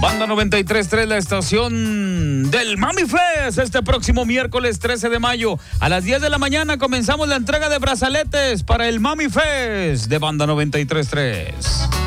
Banda 93.3, la estación del Mami Fest. Este próximo miércoles 13 de mayo a las 10 de la mañana comenzamos la entrega de brazaletes para el Mami Fest de Banda 93.3.